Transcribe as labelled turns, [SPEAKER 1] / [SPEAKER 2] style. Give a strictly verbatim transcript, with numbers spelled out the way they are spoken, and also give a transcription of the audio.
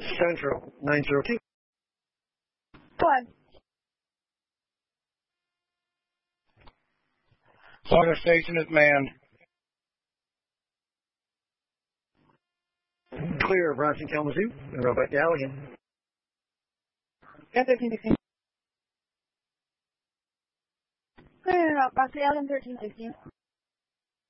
[SPEAKER 1] Central, nine zero two.
[SPEAKER 2] Go ahead.
[SPEAKER 3] Florida Station is manned.
[SPEAKER 1] Clear, Bronson Kalamazoo, and Robot Galligan.
[SPEAKER 2] Yeah, thirteen sixteen. Clear, Bronson Galligan, thirteen sixteen.